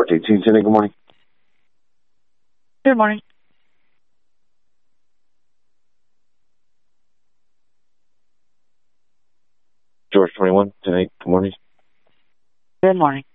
North 18th inning. Good morning. Good morning. George 21 tonight. Good morning. Good morning.